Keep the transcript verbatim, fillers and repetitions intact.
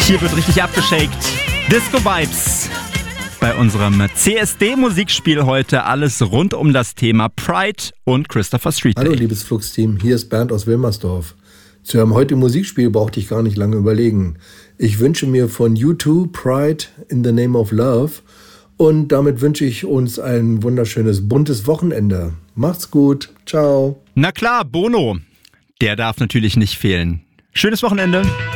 Hier wird richtig abgeshakt. Disco Vibes. Bei unserem C S D-Musikspiel heute alles rund um das Thema Pride und Christopher Street Day. Hallo liebes Flux-Team, hier ist Bernd aus Wilmersdorf. Zu einem heutigen Musikspiel brauchte ich gar nicht lange überlegen. Ich wünsche mir von U zwei Pride in the Name of Love und damit wünsche ich uns ein wunderschönes, buntes Wochenende. Macht's gut, ciao. Na klar, Bono. Der darf natürlich nicht fehlen. Schönes Wochenende.